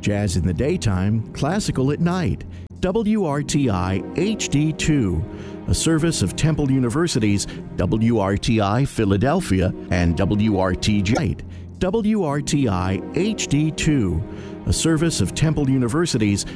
Jazz in the daytime, classical at night. WRTI HD2, a service of Temple University's WRTI Philadelphia and WRTJ. WRTI HD2, a service of Temple University's